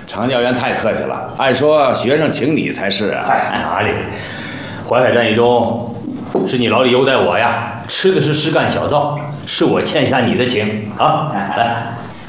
常教员太客气了，按说学生请你才是啊。 哪里？淮海战役中，是你老李优待我呀，吃的是实干小灶，是我欠下你的情啊！来，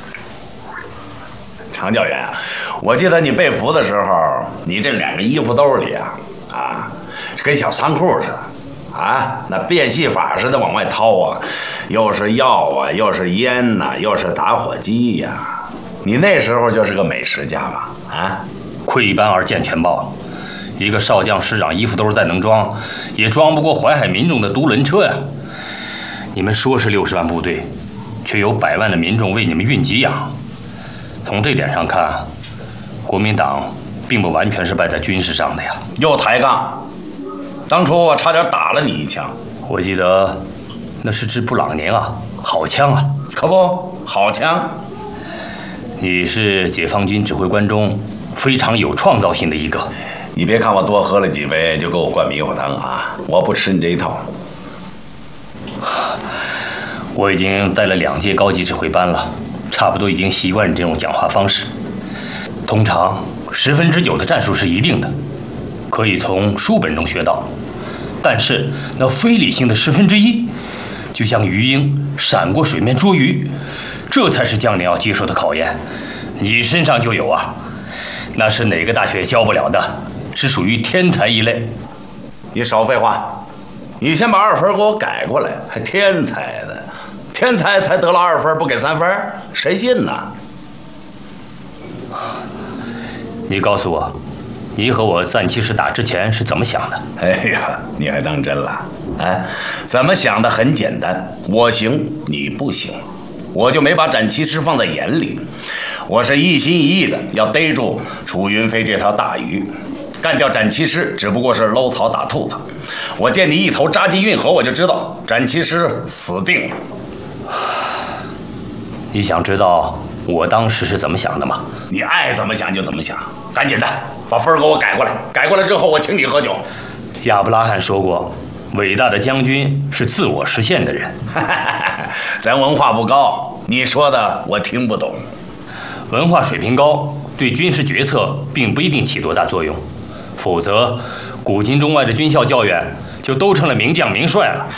常教员啊，我记得你被俘的时候，你这2个衣服兜里跟小仓库似的啊，那变戏法似的往外掏啊，又是药啊，又是烟呐，又是打火机呀。你那时候就是个美食家吧？啊， 窥斑而见全豹。一个少将师长衣服兜再能装，也装不过淮海民众的独轮车呀！你们说是60万部队，却有100万的民众为你们运给养。从这点上看，国民党并不完全是败在军事上的呀。 又抬杠！当初我差点打了你一枪。 我记得那是支布朗宁啊，好枪啊！ 可不，好枪！ 你是解放军指挥官中非常有创造性的一个。 你别看我多喝了几杯就给我灌迷糊汤啊！我不吃你这一套。 我已经带了2届高级指挥班了，差不多已经习惯你这种讲话方式。通常9%的战术是一定的，可以从书本中学到，但是那非理性的1/10，就像鱼鹰闪过水面捉鱼，这才是将领要接受的考验。你身上就有啊，那是哪个大学教不了的，是属于天才一类。 你少废话，你先把2分给我改过来，还天才的，天才才得了2分不给3分，谁信呢？ 你告诉我，你和我战七师打之前是怎么想的？ 哎呀，你还当真了？怎么想的很简单，我行你不行，我就没把展七师放在眼里。我是一心一意的要逮住楚云飞这条大鱼，干掉展七师只不过是搂草打兔子。我见你一头扎进运河，我就知道展七师死定了。 你想知道我当时是怎么想的吗？ 你爱怎么想就怎么想，赶紧的把分给我改过来，改过来之后我请你喝酒。 亚伯拉罕说过，伟大的将军是自我实现的人。 咱文化不高，你说的我听不懂。 文化水平高对军事决策并不一定起多大作用，否则古今中外的军校教员就都成了名将名帅了。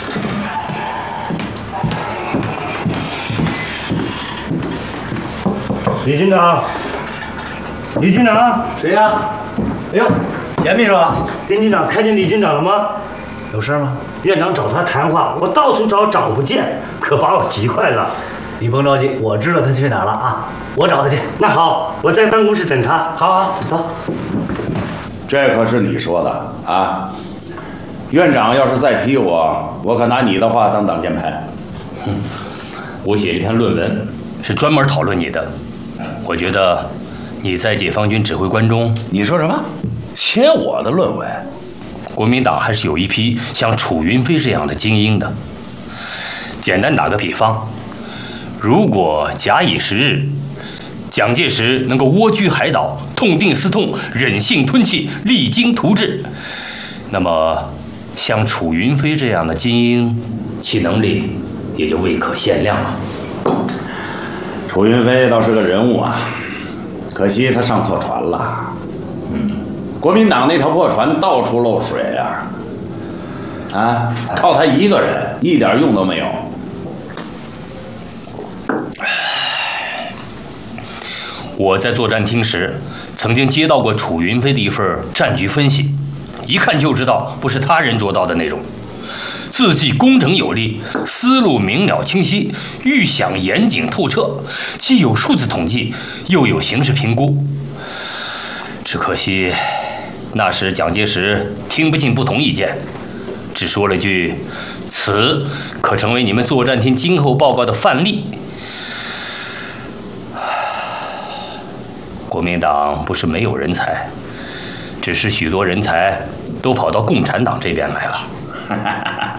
李军长，李军长， 谁呀？哎呦，严秘书， 丁军长看见李军长了吗？ 有事吗？ 院长找他谈话，我到处找找不见，可把我急坏了。 你甭着急，我知道他去哪儿了啊，我找他去。 那好，我在办公室等他。 好好，走。 这可是你说的啊！院长要是再批我，我可拿你的话当挡箭牌。 我写了一篇论文，是专门讨论你的。我觉得你在解放军指挥官中， 你说什么？写我的论文？ 国民党还是有一批像楚云飞这样的精英的。简单打个比方，如果假以时日，蒋介石能够蜗居海岛，痛定思痛，忍性吞气，励精图治，那么像楚云飞这样的精英，其能力也就未可限量了。 楚云飞倒是个人物啊，可惜他上错船了。国民党那条破船到处漏水啊，靠他一个人一点用都没有。 我在作战厅时曾经接到过楚云飞的一份战局分析，一看就知道不是他人做到的那种。字迹工整有力，思路明了清晰，预想严谨透彻，既有数字统计，又有形势评估。只可惜那时蒋介石听不进不同意见，只说了句：“此可成为你们作战厅今后报告的范例。”国民党不是没有人才，只是许多人才都跑到共产党这边来了。